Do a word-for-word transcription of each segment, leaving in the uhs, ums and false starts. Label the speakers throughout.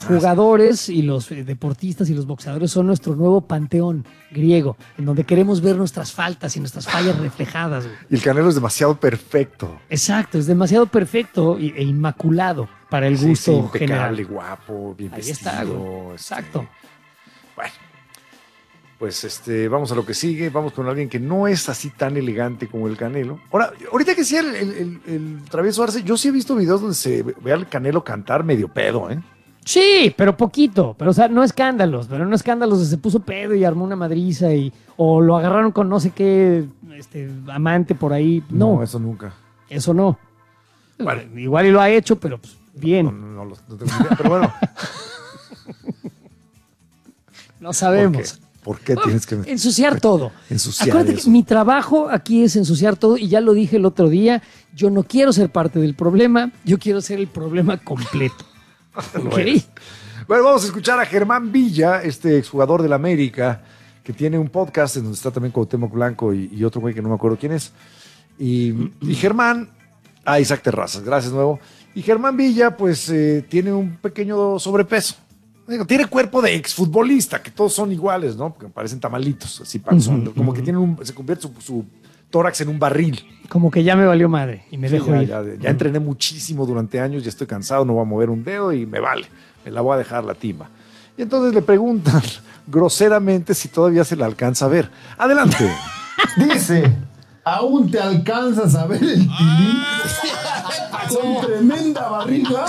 Speaker 1: jugadores y los deportistas y los boxeadores son nuestro nuevo panteón griego, en donde queremos ver nuestras faltas y nuestras fallas reflejadas. Güey.
Speaker 2: Y el Canelo es demasiado perfecto.
Speaker 1: Exacto, es demasiado perfecto e inmaculado para el gusto
Speaker 2: sí, sí, impecable,
Speaker 1: general.
Speaker 2: Guapo, bien
Speaker 1: Ahí
Speaker 2: vestido.
Speaker 1: está, güey.
Speaker 2: Este,
Speaker 1: Exacto.
Speaker 2: Bueno, pues este, vamos a lo que sigue. Vamos con alguien que no es así tan elegante como el Canelo. Ahora, ahorita que decía el, el, el, el Travieso Arce, yo sí he visto videos donde se ve al Canelo cantar medio pedo, ¿eh?
Speaker 1: Sí, pero poquito, pero o sea, no escándalos, pero no escándalos de se puso pedo y armó una madriza y o lo agarraron con no sé qué este, amante por ahí. No,
Speaker 2: No, eso nunca.
Speaker 1: Eso no.
Speaker 2: Vale.
Speaker 1: Igual y lo ha hecho, pero pues, bien.
Speaker 2: No, no, no, no, no tengo idea, pero bueno.
Speaker 1: No sabemos.
Speaker 2: ¿Por qué, ¿Por qué tienes que
Speaker 1: ensuciar todo?
Speaker 2: Ensuciar
Speaker 1: Acuérdate
Speaker 2: eso.
Speaker 1: que mi trabajo aquí es ensuciar todo y ya lo dije el otro día, yo no quiero ser parte del problema, yo quiero ser el problema completo. ¿Okay?
Speaker 2: Bueno, vamos a escuchar a Germán Villa, este exjugador del América, que tiene un podcast en donde está también Cuauhtémoc Blanco y, y otro güey que no me acuerdo quién es. Y, y Germán, ah, Isaac Terrazas, gracias nuevo. Y Germán Villa, pues, eh, tiene un pequeño sobrepeso. Digo, tiene cuerpo de exfutbolista, que todos son iguales, ¿no? Porque parecen tamalitos, así panzón. Uh-huh, como uh-huh. que tienen un, se convierte su, su tórax en un barril.
Speaker 1: Como que ya me valió madre y me
Speaker 2: sí,
Speaker 1: dejo
Speaker 2: ya,
Speaker 1: ir.
Speaker 2: Ya, ya, ya entrené muchísimo durante años, ya estoy cansado, no voy a mover un dedo y me vale. Me la voy a dejar la timba. Y entonces le preguntan groseramente si todavía se la alcanza a ver. Adelante.
Speaker 3: Dice, ¿aún te alcanzas a ver el tilín? Con tremenda barriga.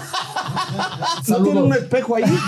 Speaker 4: ¿No tiene un espejo ahí?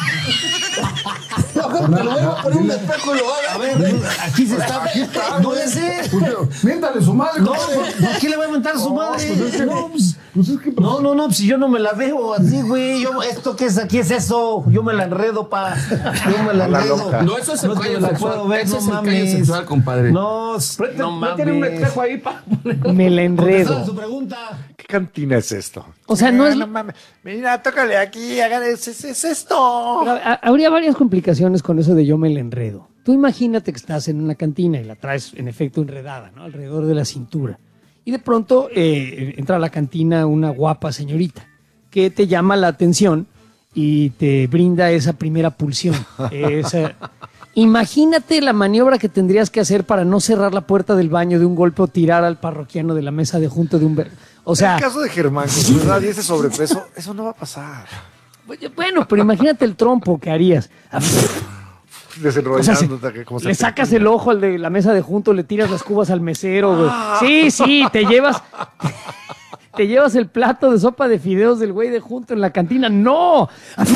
Speaker 3: No,
Speaker 4: te lo voy a poner un espejo y lo haga. A ver, aquí se está.
Speaker 3: Aquí está.
Speaker 4: No es ese.
Speaker 3: Miéntale su madre.
Speaker 4: No, ¿por qué le voy a mentar a su madre?
Speaker 3: Pues es que,
Speaker 4: no, pues,
Speaker 3: pues es que, pues,
Speaker 4: no, no, no, si yo no me la veo así, güey. Yo, ¿esto qué es aquí? Es eso. Yo me la enredo, pa. Yo me la enredo.
Speaker 5: No, eso es el
Speaker 4: no
Speaker 5: callo
Speaker 4: la
Speaker 5: sexual.
Speaker 4: puedo ver,
Speaker 5: Eso
Speaker 4: no
Speaker 5: es el
Speaker 4: mames.
Speaker 5: callo sexual, compadre.
Speaker 4: No,
Speaker 5: no
Speaker 4: mames. Tiene un espejo ahí, pa.
Speaker 1: Me la enredo.
Speaker 4: Su pregunta.
Speaker 2: ¿Qué cantina es esto?
Speaker 1: O sea, no es...
Speaker 2: No mames. Mira, tócale aquí, hagan es, es, es esto.
Speaker 1: Pero, a, habría varias complicaciones con eso de yo me la enredo. Tú imagínate que estás en una cantina y la traes en efecto enredada, ¿no? Alrededor de la cintura. Y de pronto eh, entra a la cantina una guapa señorita que te llama la atención y te brinda esa primera pulsión. Esa... Imagínate la maniobra que tendrías que hacer para no cerrar la puerta del baño de un golpe o tirar al parroquiano de la mesa de junto de un... Ver... O sea...
Speaker 2: En el caso de Germán, con su edad y ese sobrepeso, eso no va a pasar.
Speaker 1: Bueno, pero imagínate el trompo que harías.
Speaker 2: Desenrollando.
Speaker 1: O sea, se,
Speaker 2: como
Speaker 1: le sacas el ojo al de la mesa de junto, le tiras las cubas al mesero, güey. Sí, sí, te llevas... Te llevas el plato de sopa de fideos del güey de junto en la cantina. ¡No!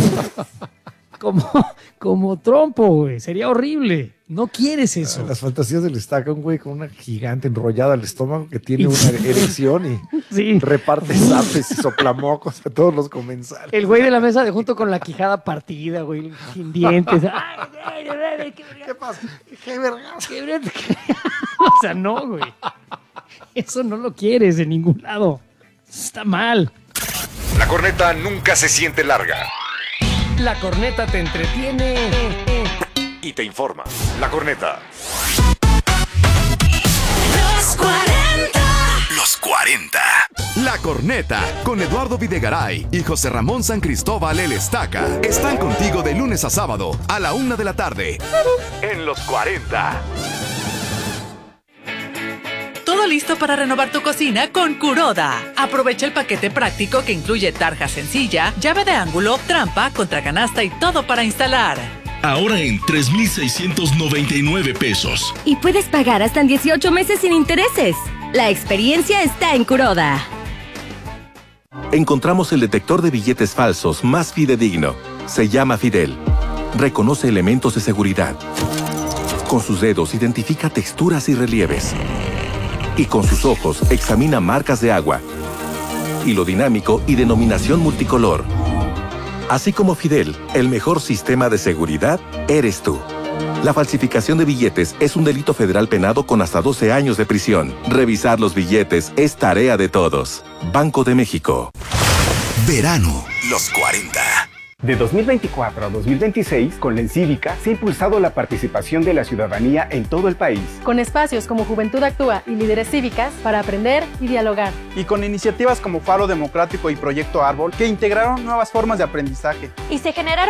Speaker 1: Como, como trompo, güey. Sería horrible. No quieres eso.
Speaker 2: Las fantasías del estaca, un güey con una gigante enrollada al estómago que tiene una erección y
Speaker 1: sí.
Speaker 2: reparte zapes y soplamocos a todos los comensales.
Speaker 1: El güey de la mesa de junto con la quijada partida, güey, sin dientes. Ay, ay, ay, ay, ¿qué,
Speaker 2: ¿Qué pasa? ¿Qué verga?
Speaker 1: O sea, no, güey. Eso no lo quieres en ningún lado. Está mal.
Speaker 6: La corneta nunca se siente larga.
Speaker 1: La corneta te entretiene
Speaker 6: y te informa. La corneta.
Speaker 7: Los cuarenta.
Speaker 6: Los cuarenta.
Speaker 8: La corneta con Eduardo Videgaray y José Ramón San Cristóbal el Estaca están contigo de lunes a sábado a la una de la tarde.
Speaker 6: En Los cuarenta.
Speaker 7: Todo listo para renovar tu cocina con Kuroda. Aprovecha el paquete práctico que incluye tarja sencilla, llave de ángulo, trampa, contracanasta y todo para instalar.
Speaker 9: Ahora en tres mil seiscientos noventa y nueve pesos.
Speaker 10: Y puedes pagar hasta en dieciocho meses sin intereses. La experiencia está en Kuroda.
Speaker 11: Encontramos el detector de billetes falsos más fidedigno. Se llama Fidel. Reconoce elementos de seguridad. Con sus dedos identifica texturas y relieves. Y con sus ojos examina marcas de agua, hilo dinámico y denominación multicolor. Así como Fidel, el mejor sistema de seguridad eres tú. La falsificación de billetes es un delito federal penado con hasta doce años de prisión. Revisar los billetes es tarea de todos. Banco de México.
Speaker 6: Verano. Los cuarenta.
Speaker 12: De dos mil veinticuatro a dos mil veintiséis, con la Encívica se ha impulsado la participación de la ciudadanía en todo el país.
Speaker 13: Con espacios como Juventud Actúa y Líderes Cívicas para aprender y dialogar.
Speaker 14: Y con iniciativas como Faro Democrático y Proyecto Árbol que integraron nuevas formas de aprendizaje.
Speaker 13: Y se generaron